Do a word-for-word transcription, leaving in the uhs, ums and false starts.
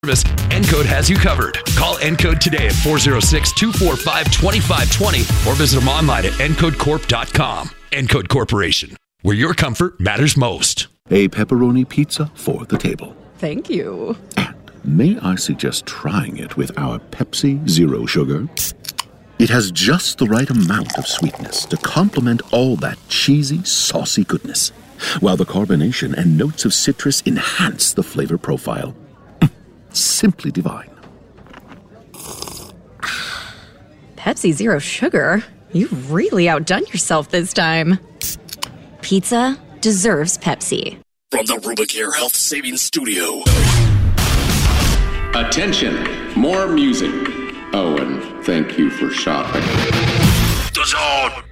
Encode has you covered. Call Encode today at four oh six, two four five, two five two zero or visit them online at encode corp dot com. Encode Corporation, where your comfort matters most. A pepperoni pizza for the table. Thank you. And may I suggest trying it with our Pepsi Zero Sugar? It has just the right amount of sweetness to complement all that cheesy, saucy goodness, while the carbonation and notes of citrus enhance the flavor profile. Simply divine. Pepsi Zero Sugar? You've really outdone yourself this time. Pizza deserves Pepsi. From the Rubicare Health Savings Studio. Attention, more music. Oh, and thank you for shopping. The Zone.